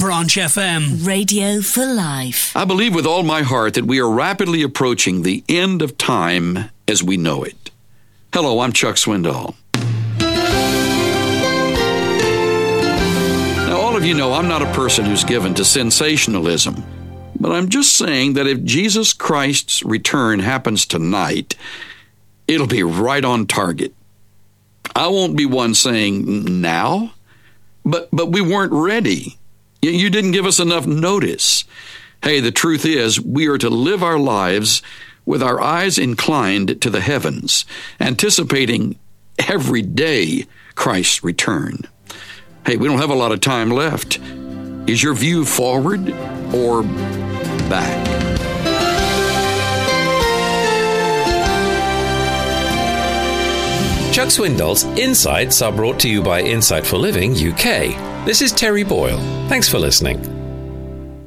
Branch FM. Radio for life. I believe with all my heart that we are rapidly approaching the end of time as we know it. Hello, I'm Chuck Swindoll. Now, all of you know I'm not a person who's given to sensationalism, but I'm just saying that if Jesus Christ's return happens tonight, it'll be right on target. I won't be one saying now, but we weren't ready. You didn't give us enough notice. Hey, the truth is, we are to live our lives with our eyes inclined to the heavens, anticipating every day Christ's return. Hey, we don't have a lot of time left. Is your view forward or back? Chuck Swindoll's Insights are brought to you by Insight for Living UK. This is Terry Boyle. Thanks for listening.